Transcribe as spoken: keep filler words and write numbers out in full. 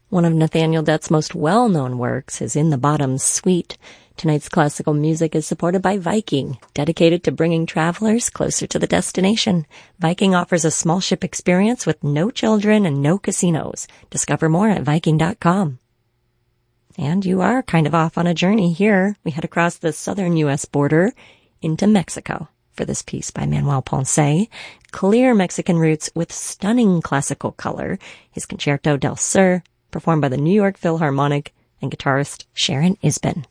One of Nathaniel Dett's most well-known works is In the Bottom Suite. Tonight's classical music is supported by Viking, dedicated to bringing travelers closer to the destination. Viking offers a small ship experience with no children and no casinos. Discover more at Viking dot com. And you are kind of off on a journey here. We head across the southern U S border into Mexico for this piece by Manuel Ponce. Clear Mexican roots with stunning classical color. His Concerto del Sur, performed by the New York Philharmonic and guitarist Sharon Isbin.